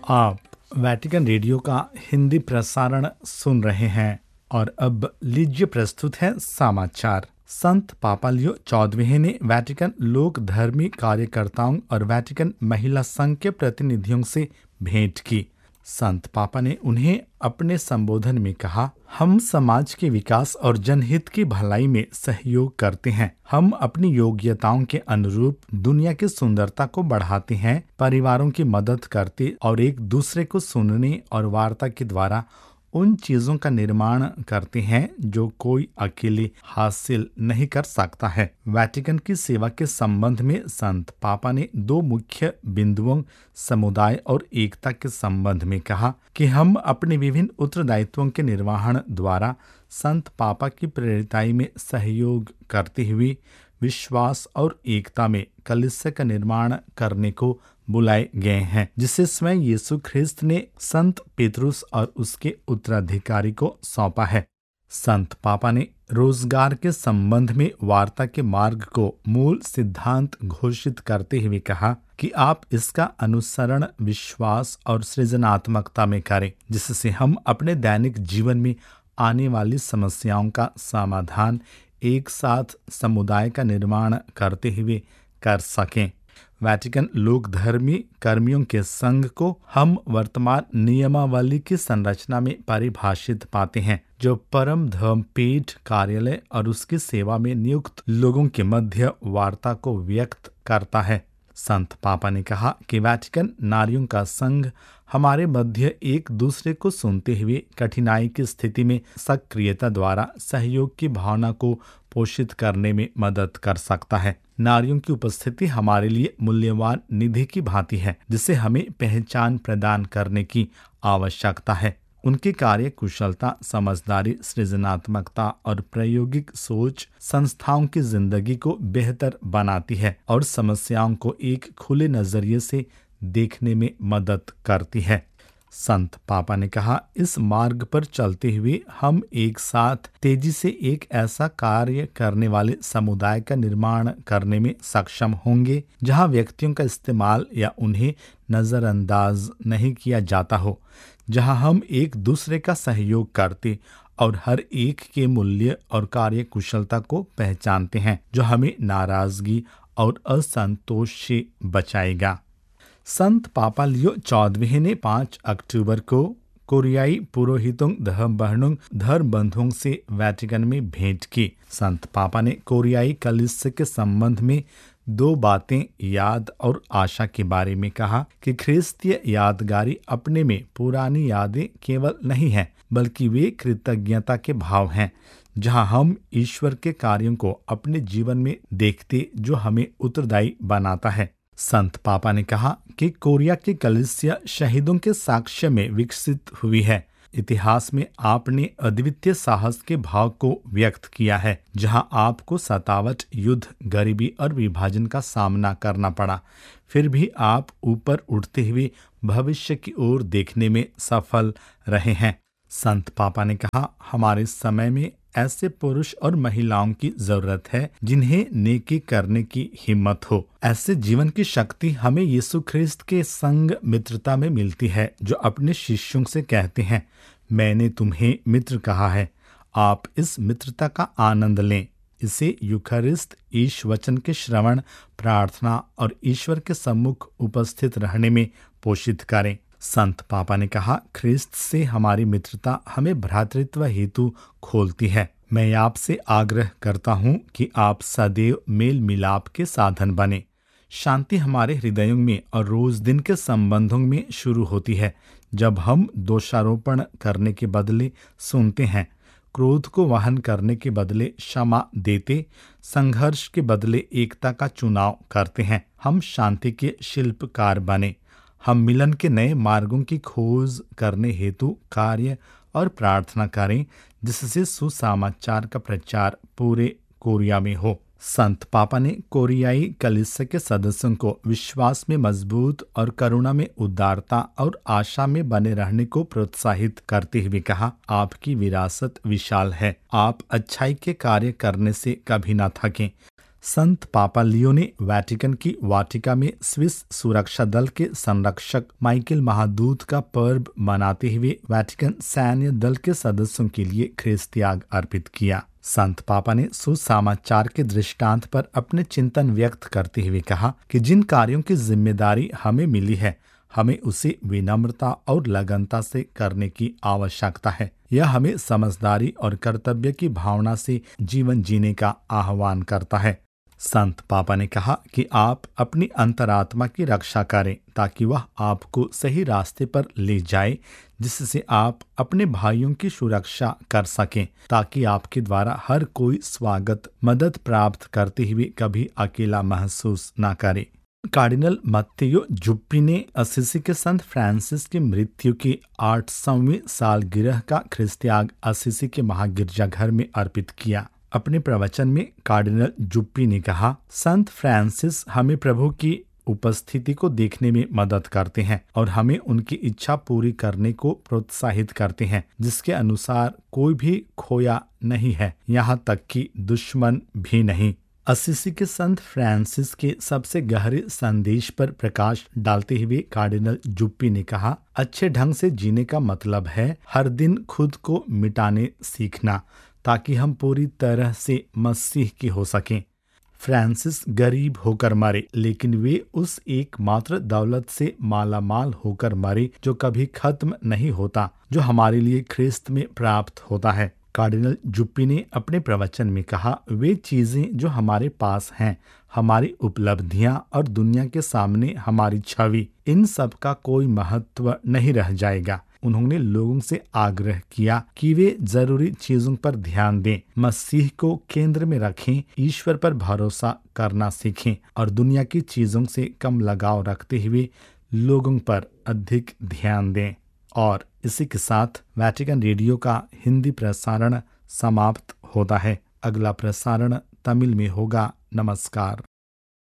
आप Vatican radio का हिंदी प्रसारण सुन रहे हैं और अब लीजिए प्रस्तुत है समाचार। संत पापा लियो 14वें ने वैटिकन लोक धर्मी कार्यकर्ताओं और वैटिकन महिला संघ के प्रतिनिधियों से भेंट की। संत पापा ने उन्हें अपने संबोधन में कहा, हम समाज के विकास और जनहित की भलाई में सहयोग करते हैं। हम अपनी योग्यताओं के अनुरूप दुनिया की सुंदरता को बढ़ाते हैं, परिवारों की मदद करते और एक दूसरे को सुनने और वार्ता के द्वारा उन चीजों का निर्माण करते हैं जो कोई अकेले हासिल नहीं कर सकता है। वैटिकन की सेवा के संबंध में संत पापा ने दो मुख्य बिंदुओं समुदाय और एकता के संबंध में कहा कि हम अपने विभिन्न उत्तरदायित्वों के निर्वहन द्वारा संत पापा की प्रेरिताई में सहयोग करते हुए विश्वास और एकता में कलीसिया का निर्माण करने को बुलाए गए हैं, जिसे स्वयं यीशु ख्रिस्त ने संत पेतरुस और उसके उत्तराधिकारी को सौंपा है। संत पापा ने रोजगार के संबंध में वार्ता के मार्ग को मूल सिद्धांत घोषित करते हुए कहा कि आप इसका अनुसरण विश्वास और सृजनात्मकता में करें, जिससे हम अपने दैनिक जीवन में आने वाली समस्याओं का समाधान एक साथ समुदाय का निर्माण करते हुए कर सकें। वैटिकन लोक धर्मी कर्मियों के संघ को हम वर्तमान नियमावली की संरचना में परिभाषित पाते हैं, जो परम धर्मपीठ कार्यालय और उसकी सेवा में नियुक्त लोगों के मध्य वार्ता को व्यक्त करता है। संत पापा ने कहा कि वैटिकन नारियों का संघ हमारे मध्य एक दूसरे को सुनते हुए कठिनाई की स्थिति में सक्रियता द्वारा सहयोग की भावना को पोषित करने में मदद कर सकता है। नारियों की उपस्थिति हमारे लिए मूल्यवान निधि की भांति है, जिसे हमें पहचान प्रदान करने की आवश्यकता है। उनकी कार्य कुशलता, समझदारी, सृजनात्मकता और प्रायोगिक सोच संस्थाओं की जिंदगी को बेहतर बनाती है और समस्याओं को एक खुले नजरिए से देखने में मदद करती है। संत पापा ने कहा, इस मार्ग पर चलते हुए हम एक साथ तेजी से एक ऐसा कार्य करने वाले समुदाय का निर्माण करने में सक्षम होंगे जहां व्यक्तियों का इस्तेमाल या उन्हें नजरअंदाज नहीं किया जाता हो, जहां हम एक दूसरे का सहयोग करते और हर एक के मूल्य और कार्य कुशलता को पहचानते हैं, जो हमें नाराजगी और असंतोष से बचाएगा। संत पापा लियो 14वें ने 5 अक्टूबर को कोरियाई पुरोहितों, धर्म बंधुओं से वैटिकन में भेंट की। संत पापा ने कोरियाई कलीसिया के संबंध में दो बातें याद और आशा के बारे में कहा कि ख्रिस्तीय यादगारी अपने में पुरानी यादें केवल नहीं हैं, बल्कि वे कृतज्ञता के भाव हैं, जहां हम ईश्वर के कार्यों को अपने जीवन में देखते, जो हमें उत्तरदायी बनाता है। संत पापा ने कहा कि कोरिया की कलीसिया शहीदों के साक्ष्य में विकसित हुई है। इतिहास में आपने अद्वितीय साहस के भाव को व्यक्त किया है, जहां आपको सतावट, युद्ध, गरीबी और विभाजन का सामना करना पड़ा। फिर भी आप ऊपर उठते हुए भविष्य की ओर देखने में सफल रहे हैं। संत पापा ने कहा, हमारे समय में ऐसे पुरुष और महिलाओं की जरूरत है जिन्हें नेकी करने की हिम्मत हो। ऐसे जीवन की शक्ति हमें यीशु ख्रिस्त के संग मित्रता में मिलती है, जो अपने शिष्यों से कहते हैं, मैंने तुम्हें मित्र कहा है, आप इस मित्रता का आनंद लें। इसे यूखरिस्त, ईश वचन के श्रवण, प्रार्थना और ईश्वर के सम्मुख उपस्थित रहने में पोषित करें। संत पापा ने कहा, ख्रिस्त से हमारी मित्रता हमें भ्रातृत्व हेतु खोलती है। मैं आपसे आग्रह करता हूँ कि आप सदैव मेल मिलाप के साधन बने। शांति हमारे हृदयों में और रोज दिन के संबंधों में शुरू होती है, जब हम दोषारोपण करने के बदले सुनते हैं, क्रोध को वहन करने के बदले क्षमा देते, संघर्ष के बदले एकता का चुनाव करते हैं। हम शांति के शिल्पकार बने। हम मिलन के नए मार्गों की खोज करने हेतु कार्य और प्रार्थना करें, जिससे सुसमाचार का प्रचार पूरे कोरिया में हो। संत पापा ने कोरियाई कलीसिया के सदस्यों को विश्वास में मजबूत और करुणा में उदारता और आशा में बने रहने को प्रोत्साहित करते हुए कहा, आपकी विरासत विशाल है। आप अच्छाई के कार्य करने से कभी न थकें। संत पापा लियो ने वेटिकन की वाटिका में स्विस सुरक्षा दल के संरक्षक माइकल महादूत का पर्व मनाते हुए वेटिकन सैन्य दल के सदस्यों के लिए ख्रिस्त त्याग अर्पित किया। संत पापा ने सुसमाचार के दृष्टांत पर अपने चिंतन व्यक्त करते हुए कहा कि जिन कार्यों की जिम्मेदारी हमें मिली है, हमें उसे विनम्रता और लगनता से करने की आवश्यकता है। यह हमें समझदारी और कर्तव्य की भावना से जीवन जीने का आह्वान करता है। संत पापा ने कहा कि आप अपनी अंतरात्मा की रक्षा करें ताकि वह आपको सही रास्ते पर ले जाए, जिससे आप अपने भाइयों की सुरक्षा कर सकें, ताकि आपके द्वारा हर कोई स्वागत मदद प्राप्त करते हुए कभी अकेला महसूस न करे। कार्डिनल मत्तेयो जुप्पी ने असीसी के संत फ्रांसिस की मृत्यु की 800वीं सालगिरह का ख्रिस्त त्याग असीसी के महागिरजाघर में अर्पित किया। अपने प्रवचन में कार्डिनल जुप्पी ने कहा, संत फ्रांसिस हमें प्रभु की उपस्थिति को देखने में मदद करते हैं और हमें उनकी इच्छा पूरी करने को प्रोत्साहित करते हैं, जिसके अनुसार कोई भी खोया नहीं है, यहाँ तक कि दुश्मन भी नहीं। असीसी के संत फ्रांसिस के सबसे गहरे संदेश पर प्रकाश डालते हुए कार्डिनल जुप्पी ने कहा, अच्छे ढंग से जीने का मतलब है हर दिन खुद को मिटाने सीखना, ताकि हम पूरी तरह से मसीह के हो सकें। फ्रांसिस गरीब होकर मरे, लेकिन वे उस एकमात्र दौलत से मालामाल होकर मरे जो कभी खत्म नहीं होता, जो हमारे लिए ख्रिस्त में प्राप्त होता है। कार्डिनल जुप्पी ने अपने प्रवचन में कहा, वे चीजें जो हमारे पास हैं, हमारी उपलब्धियां और दुनिया के सामने हमारी छवि, इन सब का कोई महत्व नहीं रह जाएगा। उन्होंने लोगों से आग्रह किया कि वे जरूरी चीजों पर ध्यान दें, मसीह को केंद्र में रखें, ईश्वर पर भरोसा करना सीखें और दुनिया की चीजों से कम लगाव रखते हुए लोगों पर अधिक ध्यान दें। और इसी के साथ वेटिकन रेडियो का हिंदी प्रसारण समाप्त होता है। अगला प्रसारण तमिल में होगा। नमस्कार।